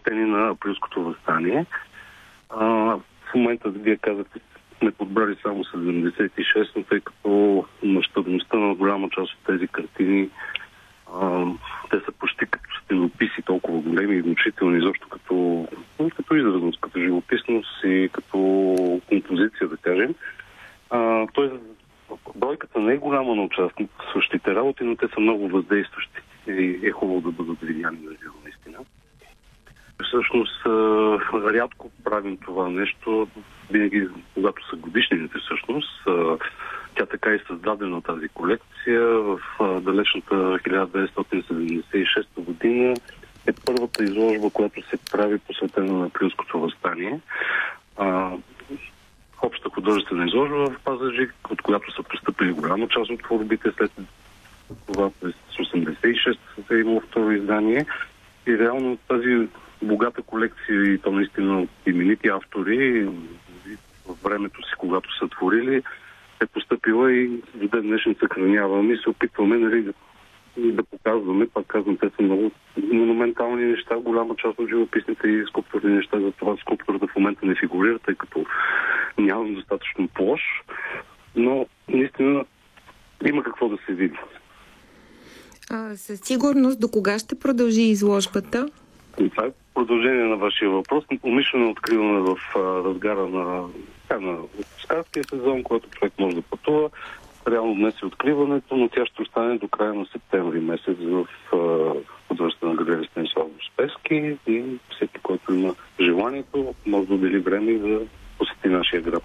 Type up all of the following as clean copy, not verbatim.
посветени на априлското въстание. В момента, вие казахте, сме подбрали само 76, но тъй като мащабността на голяма част от тези картини, те са почти като стенописи, толкова големи и значителни, изобщо като изразност, като живописност и като композиция, да кажем. Тоест, бройката не е голяма на участващите работи, но те са много въздействащи и е хубаво да бъдат видяни на живо, наистина. Всъщност, рядко правим това нещо, винаги, когато са годишнините, всъщност. Тя така е създадена, тази колекция, в далечната 1976 година. Е първата изложба, която се прави посветена на априлското въстание. Обща художествена изложба в Пазарджик, от която са постъпили голяма част от творбите. След това през 86 се е имало второ издание. И реално тази богата колекция и то наистина именити автори в времето си, когато са творили, е постъпила и до ден днешен съхраняваме и се опитваме, нали, да показваме. Пак казвам, те са много монументални неща, голяма част от живописните и скулптурни неща. За това скулптурата в момента не фигурира, тъй като нямам достатъчно площ, но наистина има какво да се види. Със сигурност до кога ще продължи изложбата? Това е продължение на вашия въпрос. Умишлено откриваме в разгара на отпускарския сезон, който човек може да пътува. Реално днес е откриването, но тя ще остане до края на септември месец в художествена галерия Станислав Успенски и всеки, който има желанието, може да отдели време и да посети нашия град.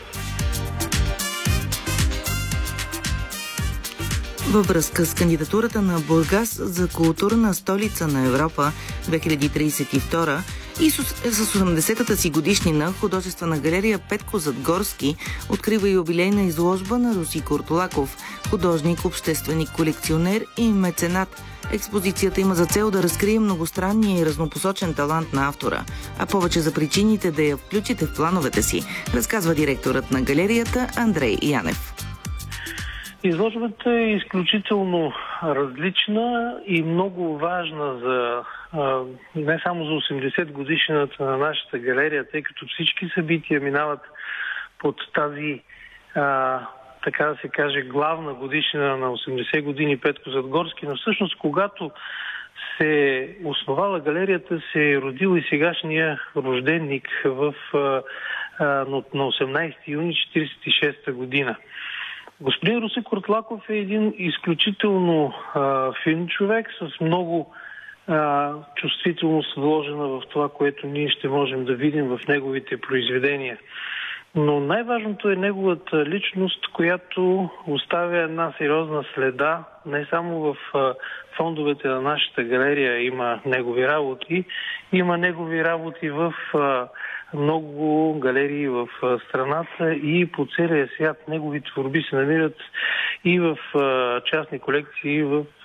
Във връзка с кандидатурата на Бургас за културна столица на Европа 2032 и с 80-та си годишнина художествена галерия Петко Задгорски открива юбилейна изложба на Руси Куртолаков, художник, общественик, колекционер и меценат. Експозицията има за цел да разкрие многостранния и разнопосочен талант на автора, а повече за причините да я включите в плановете си, разказва директорът на галерията Андрей Янев. Изложбата е изключително различна и много важна не само за 80 годишнината на нашата галерия, тъй като всички събития минават под тази, така да се каже, главна годишнина на 80 години Петко Задгорски, но всъщност когато се основала галерията, се е родил и сегашния рожденник на 18 юни 1946 година. Господин Руси Куртолаков е един изключително фин човек с много чувствителност вложена в това, което ние ще можем да видим в неговите произведения. Но най-важното е неговата личност, която оставя една сериозна следа. Не само в фондовете на нашата галерия има негови работи, има негови работи в много галерии в страната и по целия свят. Негови творби се намират и в частни колекции,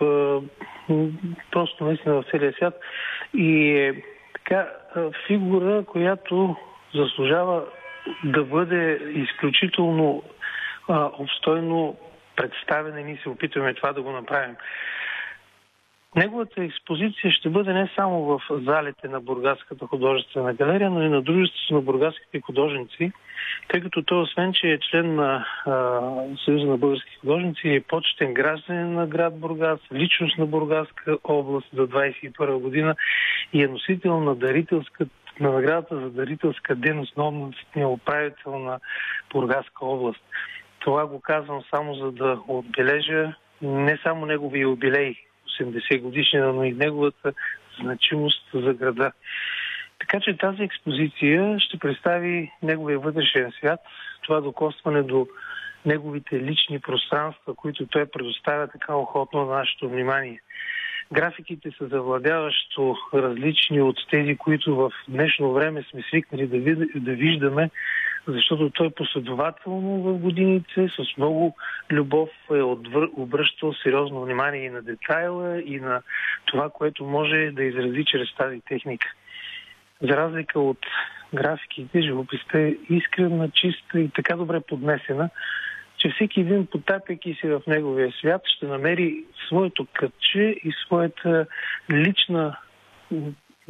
просто наистина в целия свят. И е така фигура, която заслужава да бъде изключително обстойно представена и ние се опитваме това да го направим. Неговата експозиция ще бъде не само в залите на Бургаската художествена галерия, но и на дружеството на бургаските художници, тъй като той, освен че е член на Съюза на български художници, е почетен гражданин на град Бургас, личност на Бургаска област до 2021 година и е носител на наградата за дарителска дейност на областния управител на Бургаска област. Това го казвам само за да отбележа не само неговия юбилей, 80 годишнина, но и неговата значимост за града. Така че тази експозиция ще представи неговия вътрешен свят, това докосване до неговите лични пространства, които той предоставя така охотно на нашето внимание. Графиките са завладяващо различни от тези, които в днешно време сме свикнали да виждаме, защото той последователно в годините с много любов е обръщал сериозно внимание и на детайла, и на това, което може да изрази чрез тази техника. За разлика от графиките, живописта е искрена, чиста и така добре поднесена, че всеки един, потапяйки се в неговия свят, ще намери своето кътче и своята лична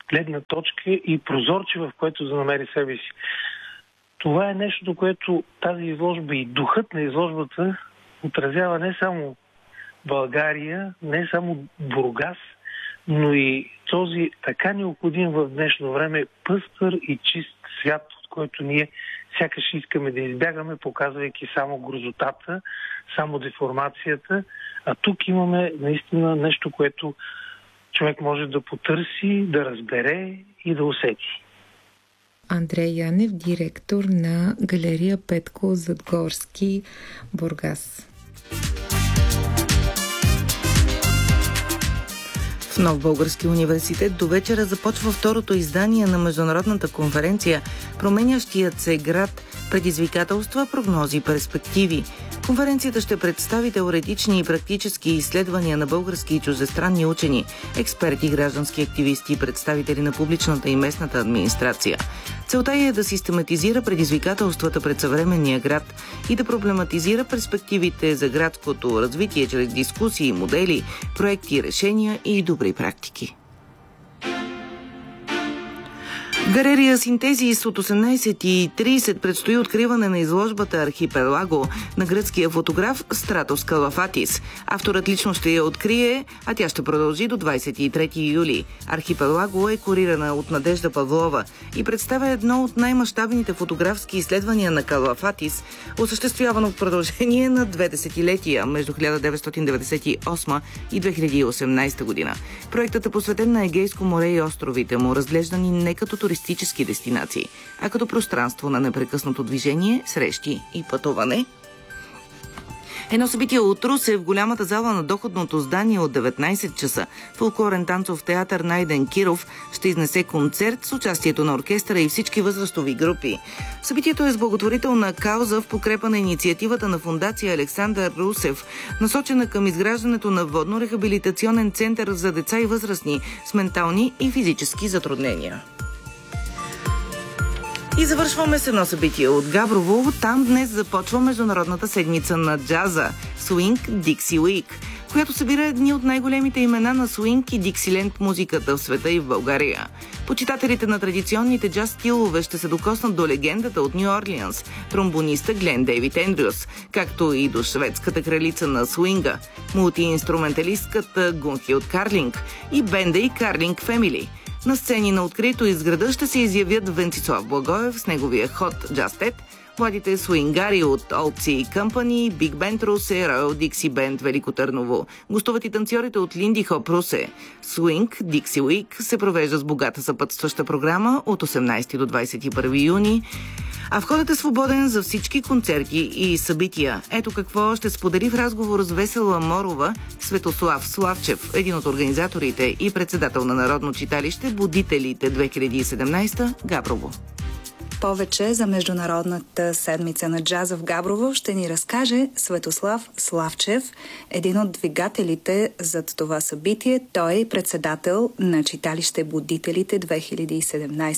гледна точка и прозорче, в което да намери себе си. Това е нещото, което тази изложба и духът на изложбата отразява не само България, не само Бургас, но и този така необходим в днешно време пъстър и чист свят, от който ние сякаш искаме да избягаме, показвайки само грозотата, само деформацията. А тук имаме наистина нещо, което човек може да потърси, да разбере и да усети. Андрей Янев, директор на галерия Петко Задгорски, Бургас. В Нов български университет до вечера започва второто издание на международната конференция "Променящият се град. Предизвикателства, прогнози, перспективи". Конференцията ще представи теоретични и практически изследвания на български и чуждестранни учени, експерти, граждански активисти, представители на публичната и местната администрация. Целта е да систематизира предизвикателствата пред съвременния град и да проблематизира перспективите за градското развитие чрез дискусии, модели, проекти, решения и добри практики. В галерия Синтезис от 18:30 предстои откриване на изложбата "Архипелаго" на гръцкия фотограф Стратос Калафатис. Авторът лично ще я открие, а тя ще продължи до 23 юли. "Архипелаго" е курирана от Надежда Павлова и представя едно от най-мащабните фотографски изследвания на Калафатис, осъществявано в продължение на 2 десетилетия между 1998 и 2018 година. Проектът е посветен на Егейско море и островите му, разглеждани не като туристически дестинации, а като пространство на непрекъснато движение, срещи и пътуване. Едно събитие от Русе в голямата зала на доходното здание от 19 часа. Фолклорен танцов театър Найден Киров ще изнесе концерт с участието на оркестъра и всички възрастови групи. Събитието е с благотворителна кауза в подкрепа на инициативата на фондация Александър Русев, насочена към изграждането на водно-рехабилитационен център за деца и възрастни с ментални и физически затруднения. И завършваме с едно събитие от Габрово. Там днес започва Международната седмица на джаза Swing Dixie Week, която събира едни от най-големите имена на свинг и диксиленд музиката в света и в България. Почитателите на традиционните джаз стилове ще се докоснат до легендата от Ню Орлианс, тромбониста Глен Дейвид Ендрюс, както и до шведската кралица на свинга, мултиинструменталистката Гунхилд Карлинг и бенда и Карлинг Фемили. На сцени на открито из града ще се изявят Венцислав Благоев с неговия ход Just Ted, младите свингари от Old Sea Company, Big Band Русе, Royal Dixie Band Велико Търново. Гостуват и танцорите от Линди Хоп Русе. Swing Dixie Week се провежда с богата съпътстваща програма от 18 до 21 юни. А входът е свободен за всички концерти и събития. Ето какво ще сподели в разговор с Весела Морова Светослав Славчев, един от организаторите и председател на Народно читалище Будителите 2017 Габрово. Повече за Международната седмица на джаза в Габрово ще ни разкаже Светослав Славчев, един от двигателите зад това събитие. Той е председател на читалище Будителите 2017.